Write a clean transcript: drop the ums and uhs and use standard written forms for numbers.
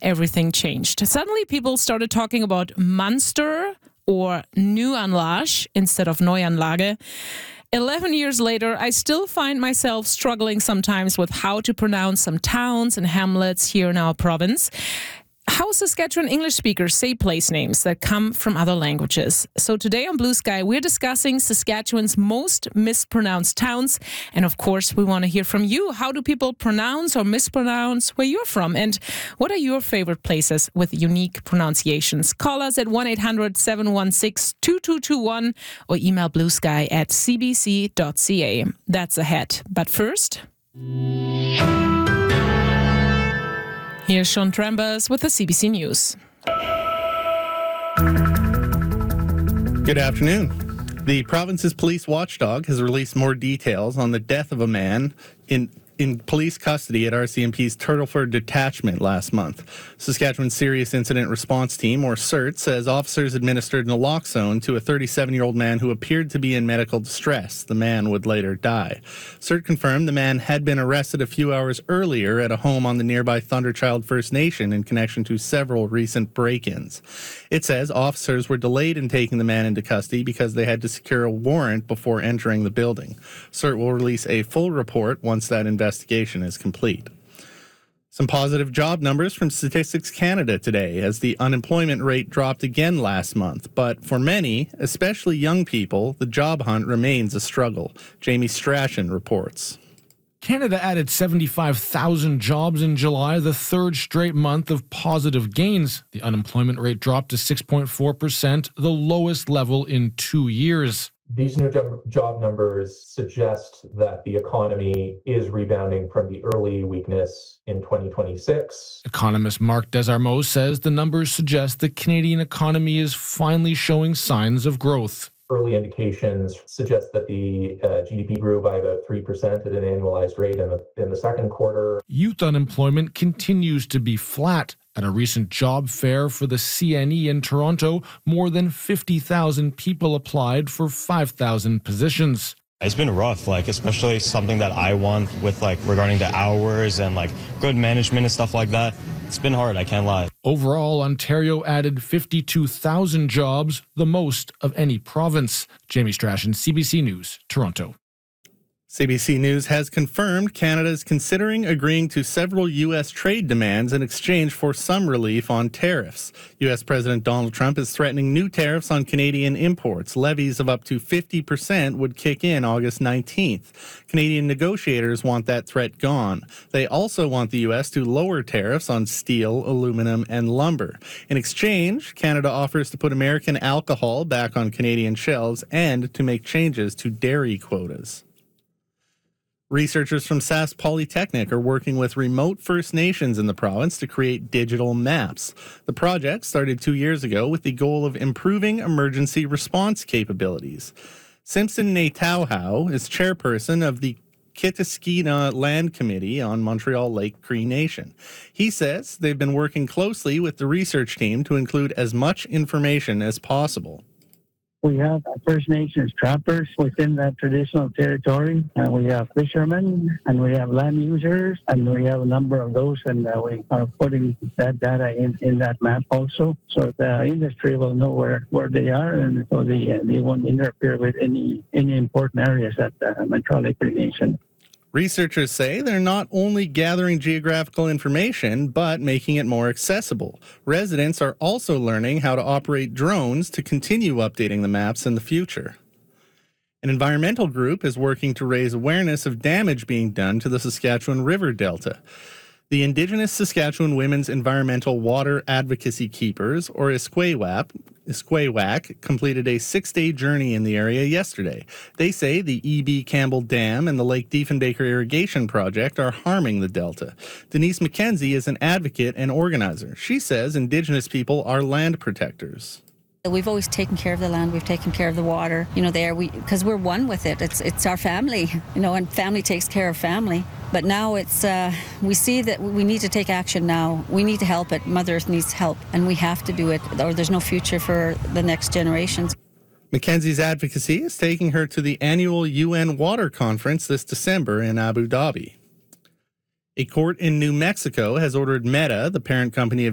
everything changed. Suddenly, people started talking about Munster or Nieuwanlage instead of Neuanlage. 11 years later, I still find myself struggling sometimes with how to pronounce some towns and hamlets here in our province. How Saskatchewan English speakers say place names that come from other languages. So today on Blue Sky, we're discussing Saskatchewan's most mispronounced towns. And of course, we want to hear from you. How do people pronounce or mispronounce where you're from? And what are your favorite places with unique pronunciations? Call us at 1-800-716-2221 or email bluesky@cbc.ca. That's ahead. But first... Here's Sean Trambers with the CBC News. Good afternoon. The province's police watchdog has released more details on the death of a man in police custody at RCMP's Turtleford detachment last month. Saskatchewan's Serious Incident Response Team, or CERT, says officers administered naloxone to a 37-year-old man who appeared to be in medical distress. The man would later die. CERT confirmed the man had been arrested a few hours earlier at a home on the nearby Thunderchild First Nation in connection to several recent break-ins. It says officers were delayed in taking the man into custody because they had to secure a warrant before entering the building. CERT will release a full report once that investigation is complete. Some positive job numbers from Statistics Canada today as the unemployment rate dropped again last month. But for many, especially young people, the job hunt remains a struggle. Jamie Strachan reports. Canada added 75,000 jobs in July, the third straight month of positive gains. The unemployment rate dropped to 6.4%, the lowest level in 2 years. These new job numbers suggest that the economy is rebounding from the early weakness in 2026. Economist Mark Desarmeaux says the numbers suggest the Canadian economy is finally showing signs of growth. Early indications suggest that the GDP grew by about 3% at an annualized rate in the second quarter. Youth unemployment continues to be flat. At a recent job fair for the CNE in Toronto, more than 50,000 people applied for 5,000 positions. It's been rough, especially something that I want with regarding the hours and good management and stuff like that. It's been hard, I can't lie. Overall, Ontario added 52,000 jobs, the most of any province. Jamie Strachan, CBC News, Toronto. CBC News has confirmed Canada is considering agreeing to several U.S. trade demands in exchange for some relief on tariffs. U.S. President Donald Trump is threatening new tariffs on Canadian imports. Levies of up to 50% would kick in August 19th. Canadian negotiators want that threat gone. They also want the U.S. to lower tariffs on steel, aluminum, and lumber. In exchange, Canada offers to put American alcohol back on Canadian shelves and to make changes to dairy quotas. Researchers from Sask Polytechnic are working with remote First Nations in the province to create digital maps. The project started 2 years ago with the goal of improving emergency response capabilities. Simpson Natauhau is chairperson of the Kitaskeena Land Committee on Montreal Lake Cree Nation. He says they've been working closely with the research team to include as much information as possible. We have First Nations trappers within that traditional territory, and we have fishermen, and we have land users, and we have a number of those, and we are putting that data in that map also, so the industry will know where they are, and so they won't interfere with any important areas at Montreal Lake Cree Nation. Researchers say they're not only gathering geographical information, but making it more accessible. Residents are also learning how to operate drones to continue updating the maps in the future. An environmental group is working to raise awareness of damage being done to the Saskatchewan River Delta. The Indigenous Saskatchewan Women's Environmental Water Advocacy Keepers, or ISQUAWAC, completed a 6-day journey in the area yesterday. They say the E.B. Campbell Dam and the Lake Diefenbaker Irrigation Project are harming the Delta. Denise McKenzie is an advocate and organizer. She says Indigenous people are land protectors. We've always taken care of the land, we've taken care of the water, because we're one with it. It's our family, and family takes care of family. But now we see that we need to take action now. We need to help it. Mother Earth needs help, and we have to do it, or there's no future for the next generations. Mackenzie's advocacy is taking her to the annual UN Water Conference this December in Abu Dhabi. A court in New Mexico has ordered Meta, the parent company of